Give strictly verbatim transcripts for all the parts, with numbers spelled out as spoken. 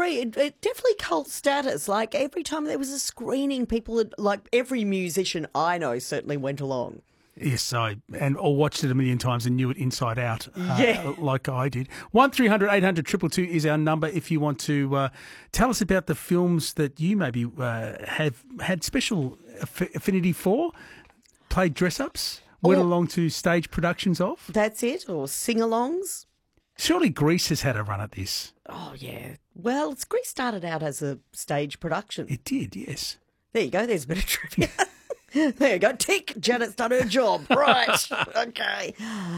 agree. It, it definitely cult status. Like every time there was a screening, people had, like every musician I know certainly went along. Yes, I and or watched it a million times and knew it inside out, uh, Yeah. like I did. One three hundred eight hundred two two two is our number if you want to uh, tell us about the films that you maybe uh, have had special aff- affinity for, played dress-ups, went Or- along to stage productions of. That's it, or sing-alongs. Surely Greece has had a run at this. Oh, yeah. Well, it's Grease started out as a stage production. It did, yes. There you go. There's a bit of trivia. There you go. Tick. Janet's done her job. Right. Okay.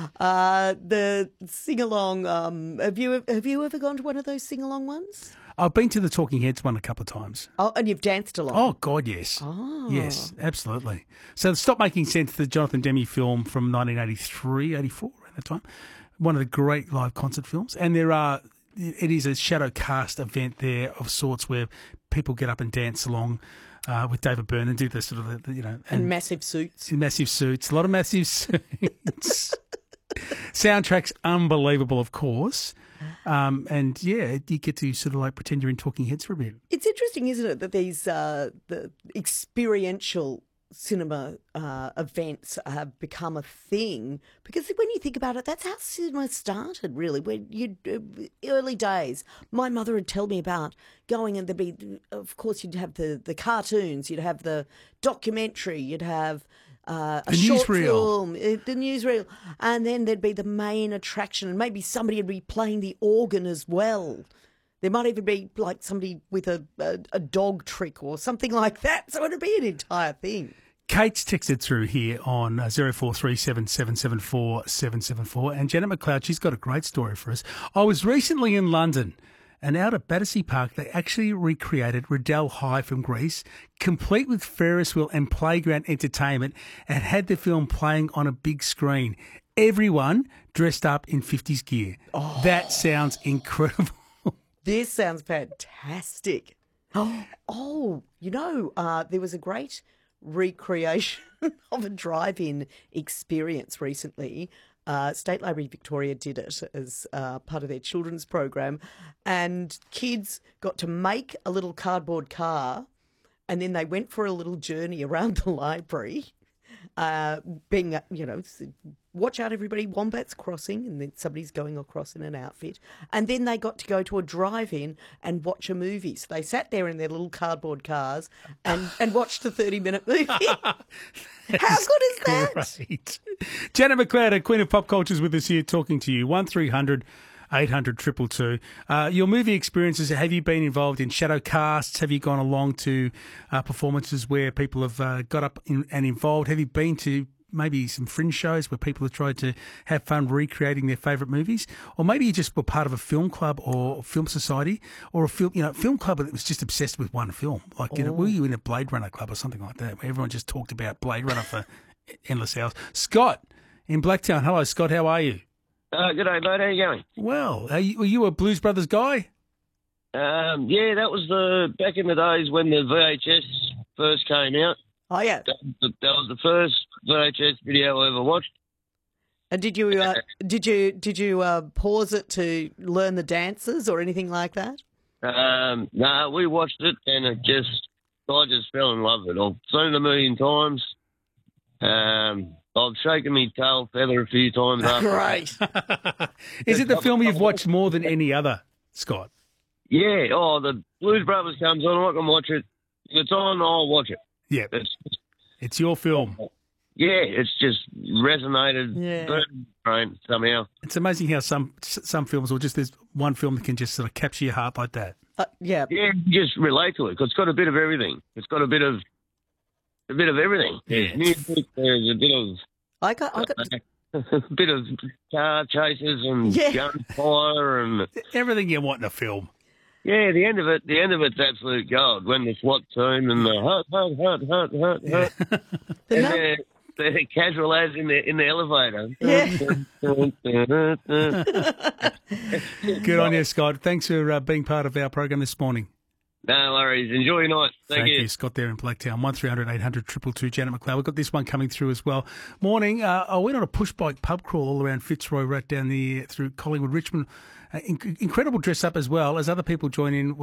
Uh, the sing-along. Um, have you have you ever gone to one of those sing-along ones? I've been to the Talking Heads one a couple of times. Oh, and you've danced along. Oh, God, yes. Oh. Yes, absolutely. So Stop Making Sense, the Jonathan Demme film from nineteen eighty-three, eighty-four, around that time. One of the great live concert films. And there are, it is a shadow cast event there of sorts where people get up and dance along uh, with David Byrne and do the sort of, the, you know. And, and massive suits. In massive suits. A lot of massive suits. Soundtrack's unbelievable, of course. Um, and yeah, you get to sort of like pretend you're in Talking Heads for a bit. It's interesting, isn't it, that these uh, the experiential cinema uh, events have become a thing, because when you think about it, that's how cinema started, really. When you uh, early days, my mother would tell me about going, and there'd be, of course, you'd have the the cartoons, you'd have the documentary, you'd have uh, a The short newsreel. film, uh, the newsreel, and then there'd be the main attraction, and maybe somebody would be playing the organ as well. There might even be like somebody with a, a, a dog trick or something like that. So it'd be an entire thing. Kate's texted through here on uh, zero four three seven seven seven four seven seven four. And Janet McLeod, she's got a great story for us. I was recently in London, and out at Battersea Park, they actually recreated Riddell High from Greece, complete with Ferris wheel and playground entertainment, and had the film playing on a big screen. Everyone dressed up in fifties gear. Oh. That sounds incredible. This sounds fantastic. Oh, oh you know, uh, there was a great recreation of a drive-in experience recently. Uh, State Library Victoria did it as uh, part of their children's program, and kids got to make a little cardboard car, and then they went for a little journey around the library, uh, being, you know, watch out everybody, Wombats crossing, and then somebody's going across in an outfit. And then they got to go to a drive-in and watch a movie. So they sat there in their little cardboard cars and, and watched a thirty-minute movie. How good is that? Great. Janet McLeod, a Queen of Pop Culture, is with us here talking to you. one three hundred eight hundred two two two. Uh, your movie experiences, have you been involved in shadow casts? Have you gone along to uh, performances where people have uh, got up in, and involved? Have you been to maybe some fringe shows where people have tried to have fun recreating their favourite movies? Or maybe you just were part of a film club or film society, or a film, you know, film club that was just obsessed with one film. Like, you know, were you in a Blade Runner club or something like that, where everyone just talked about Blade Runner for endless hours? Scott in Blacktown. Hello, Scott. How are you? Uh, good day, mate. How you going? Well, are you, were you a Blues Brothers guy? Um, yeah, that was the back in the days when the V H S first came out. Oh, yeah. That was the, that was the first V H S video I ever watched. And did you uh, did you did you uh, pause it to learn the dances or anything like that? Um, no, nah, we watched it and it just, I just fell in love with it. I've seen it a million times. Um, I've shaken my tail feather a few times after. Great. Is it the film you've watched more than any other, Scott? Yeah. Oh, the Blues Brothers comes on, I can watch it. If it's on, I'll watch it. Yeah. It's, It's your film. yeah, it's just resonated Yeah. burnt brain somehow. It's amazing how some some films, or just there's one film that can just sort of capture your heart like that. Uh, yeah. Yeah, you just relate to it because it's got a bit of everything. It's got a bit of a bit of everything. Yeah. There's music, there's a bit of I got, I got a bit of car chases and Yeah. gunfire and Everything you want in a film. yeah, the end of it, the end of it's absolute gold when the SWAT team and the hut, hut, hut, hut, hut, hut, the and num- the, the casual lads in the in the elevator. Yeah. Good on you, Scott. Thanks for uh, being part of our program this morning. No worries. Enjoy your night. Thank, Thank you. you, Scott, there in Blacktown. one three hundred eight hundred two two two. Janet McLeod. We've got this one coming through as well. Morning. Uh, I went on a push bike pub crawl all around Fitzroy, right down the through Collingwood, Richmond. Uh, inc- incredible dress up as well as other people join in.